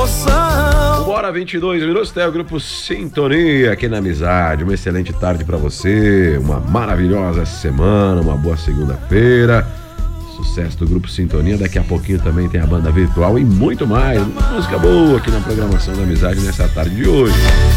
emoção. Bora, 22 minutos, tem o Grupo Sintonia aqui na Amizade. Uma excelente tarde pra você, uma maravilhosa semana, uma boa segunda-feira. Sucesso do Grupo Sintonia. Daqui a pouquinho também tem a banda virtual e muito mais. Música boa aqui na programação da Amizade nessa tarde de hoje.